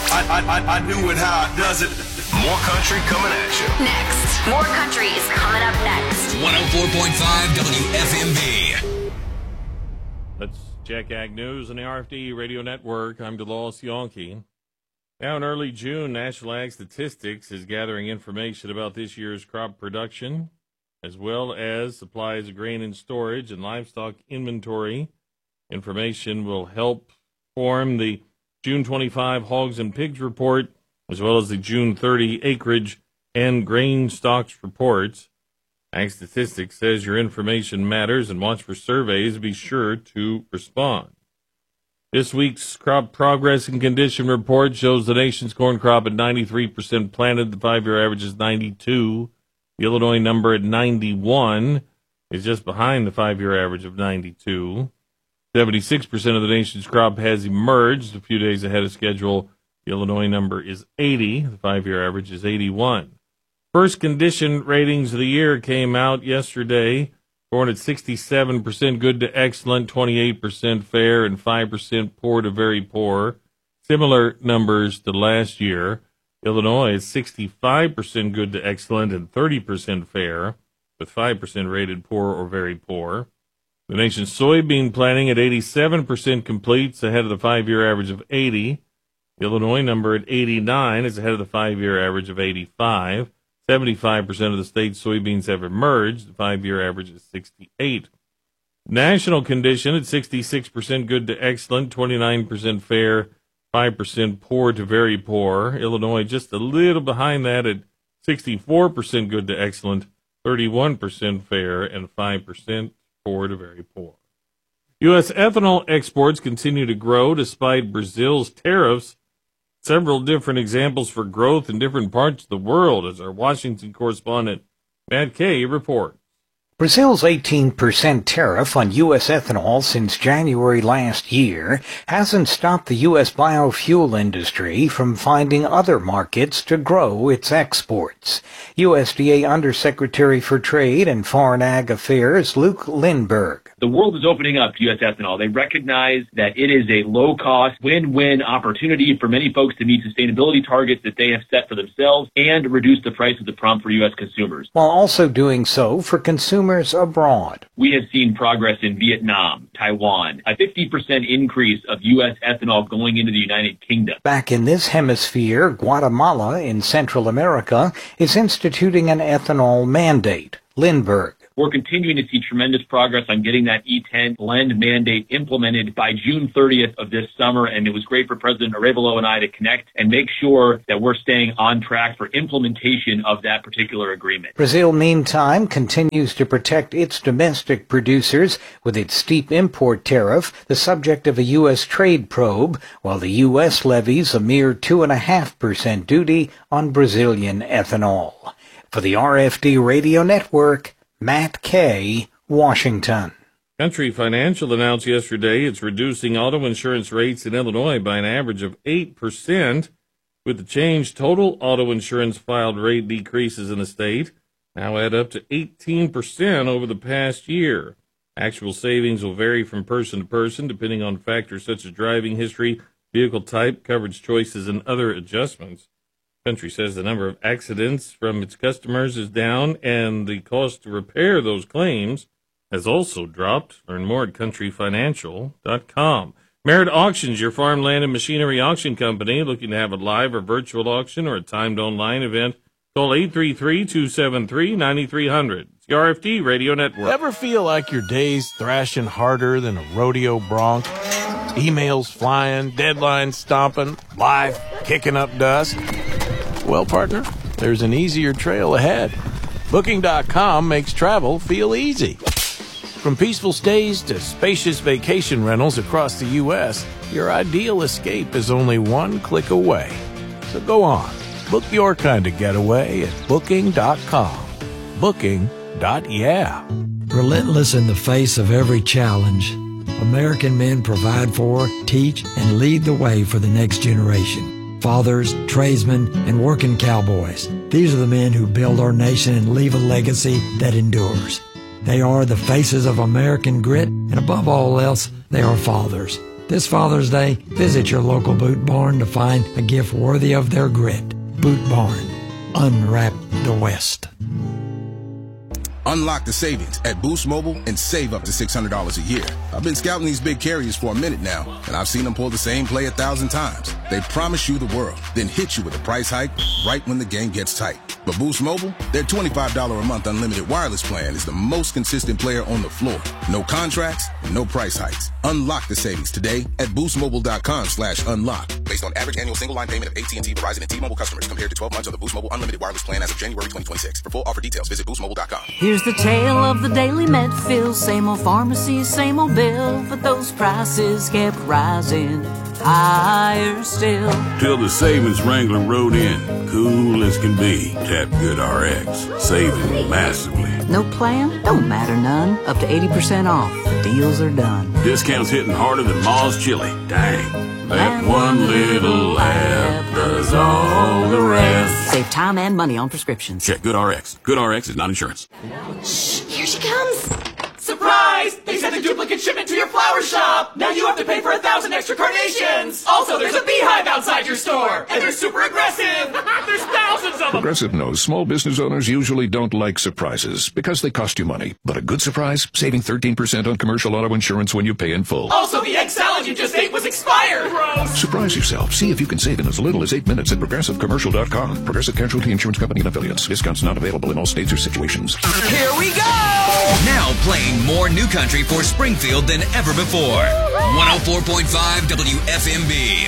I knew it how it does it. More country coming at you. Next. More country is coming up next. 104.5 WFMB. That's Jack Agnews on the RFD Radio Network. I'm DeLawes Yonke. Now in early June, National Ag Statistics is gathering information about this year's crop production, as well as supplies of grain in storage and livestock inventory. Information will help form the June 25 Hogs and Pigs report, as well as the June 30 acreage and grain stocks reports. Ag Statistics says your information matters and wants for surveys. Be sure to respond. This week's crop progress and condition report shows the nation's corn crop at 93% planted. The 5-year average is 92. The Illinois number at 91 is just behind the 5-year average of 92. 76% of the nation's crop has emerged a few days ahead of schedule. The Illinois number is 80. The 5-year average is 81. First condition ratings of the year came out yesterday. Corn at 67% good to excellent, 28% fair, and 5% poor to very poor. Similar numbers to last year. Illinois is 65% good to excellent and 30% fair, with 5% rated poor or very poor. The nation's soybean planting at 87% completes, ahead of the 5-year average of 80. The Illinois number at 89 is ahead of the 5-year average of 85. 75% of the state's soybeans have emerged. The 5-year average is 68. National condition at 66% good to excellent, 29% fair, 5% poor to very poor. Illinois just a little behind that at 64% good to excellent, 31% fair, and 5% poor to very poor. U.S. ethanol exports continue to grow despite Brazil's tariffs. Several different examples for growth in different parts of the world, as our Washington correspondent Matt Kay reports. Brazil's 18% tariff on U.S. ethanol since January last year hasn't stopped the U.S. biofuel industry from finding other markets to grow its exports. USDA Undersecretary for Trade and Foreign Ag Affairs Luke Lindberg. The world is opening up to U.S. ethanol. They recognize that it is a low-cost, win-win opportunity for many folks to meet sustainability targets that they have set for themselves and reduce the price of the pump for U.S. consumers. While also doing so for consumers abroad. We have seen progress in Vietnam, Taiwan, a 50% increase of U.S. ethanol going into the United Kingdom. Back in this hemisphere, Guatemala in Central America is instituting an ethanol mandate. Lindberg. We're continuing to see tremendous progress on getting that E10 blend mandate implemented by June 30th of this summer, and it was great for President Arevalo and I to connect and make sure that we're staying on track for implementation of that particular agreement. Brazil, meantime, continues to protect its domestic producers with its steep import tariff, the subject of a U.S. trade probe, while the U.S. levies a mere 2.5% duty on Brazilian ethanol. For the RFD Radio Network, Matt Kay, Washington. Country Financial announced yesterday it's reducing auto insurance rates in Illinois by an average of 8%. With the change, total auto insurance filed rate decreases in the state now add up to 18% over the past year. Actual savings will vary from person to person, depending on factors such as driving history, vehicle type, coverage choices, and other adjustments. Country says the number of accidents from its customers is down, and the cost to repair those claims has also dropped. Learn more at countryfinancial.com. Merritt Auctions, your farmland and machinery auction company, looking to have a live or virtual auction or a timed online event. Call 833-273-9300. It's the RFD Radio Network. Ever feel like your day's thrashing harder than a rodeo bronc? Emails flying, deadlines stomping, life kicking up dust? Well, partner, there's an easier trail ahead. Booking.com makes travel feel easy. From peaceful stays to spacious vacation rentals across the U.S., your ideal escape is only one click away. So go on, book your kind of getaway at Booking.com. Booking.yeah. Relentless in the face of every challenge, American men provide for, teach, and lead the way for the next generation. Fathers, tradesmen, and working cowboys. These are the men who build our nation and leave a legacy that endures. They are the faces of American grit, and above all else, they are fathers. This Father's Day, visit your local Boot Barn to find a gift worthy of their grit. Boot Barn. Unwrap the West. Unlock the savings at Boost Mobile and save up to $600 a year. I've been scouting these big carriers for a minute now, and I've seen them pull the same play 1,000 times. They promise you the world, then hit you with a price hike right when the game gets tight. But Boost Mobile, their $25 a month unlimited wireless plan is the most consistent player on the floor. No contracts, no price hikes. Unlock the savings today at boostmobile.com/unlock. Based on average annual single line payment of AT&T, Verizon, and T-Mobile customers compared to 12 months of the Boost Mobile unlimited wireless plan as of January 2026. For full offer details, visit boostmobile.com. Here's the tale of the daily Medfill. Same old pharmacy, same old bill, but those prices kept rising higher still. Till the savings wrangler rode in, cool as can be. Tap GoodRx, saving massively. No plan? Don't matter none. Up to 80% off. The deals are done. Discounts hitting harder than Ma's chili. Dang. That one little app does all the rest. Save time and money on prescriptions. Check GoodRx. GoodRx is not insurance. Shh, here she comes. Surprise! They sent a duplicate shipment to your flower shop! Now you have to pay for 1,000 extra carnations! Also, there's a beehive outside your store! And they're super aggressive! There's thousands of them! Progressive knows small business owners usually don't like surprises because they cost you money. But a good surprise? Saving 13% on commercial auto insurance when you pay in full. Also, the egg salad you just ate was expired! Gross! Surprise yourself. See if you can save in as little as 8 minutes at ProgressiveCommercial.com. Progressive Casualty Insurance Company and Affiliates. Discounts not available in all states or situations. Here we go! Now playing more new country for Springfield than ever before. 104.5 WFMB.